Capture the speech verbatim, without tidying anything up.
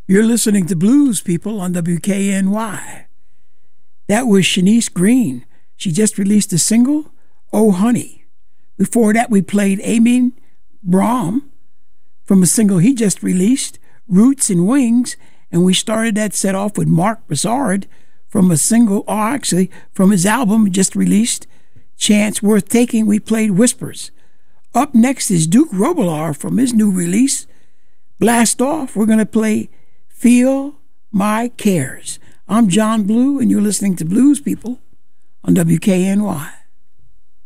You're listening to Blues People on W K N Y. That was Shanice Green. She just released a single, Oh Honey. Before that, we played Amin Brahm from a single he just released, Roots and Wings, and we started that set off with Mark Broussard from a single, or actually from his album just released, Chance Worth Taking. We played Whispers. Up next is Duke Robillard from his new release, Blast Off. We're going to play Feel My Cares. I'm John Blue, and you're listening to Blues People on W K N Y.